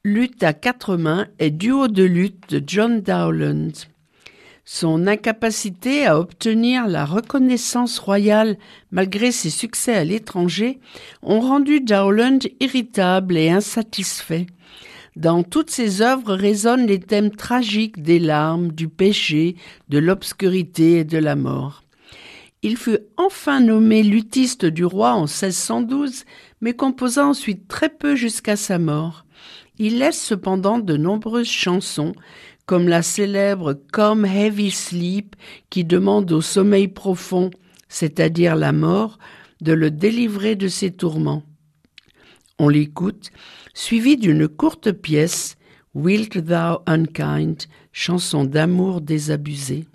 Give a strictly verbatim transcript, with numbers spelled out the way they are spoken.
Luth à quatre mains est duo de luth de John Dowland. Son incapacité à obtenir la reconnaissance royale malgré ses succès à l'étranger ont rendu Dowland irritable et insatisfait. Dans toutes ses œuvres résonnent les thèmes tragiques des larmes, du péché, de l'obscurité et de la mort. Il fut enfin nommé luthiste du roi en seize cent douze, mais composa ensuite très peu jusqu'à sa mort. Il laisse cependant de nombreuses chansons, comme la célèbre « Come Heavy Sleep » qui demande au sommeil profond, c'est-à-dire la mort, de le délivrer de ses tourments. On l'écoute, suivi d'une courte pièce « Wilt Thou Unkind », chanson d'amour désabusée.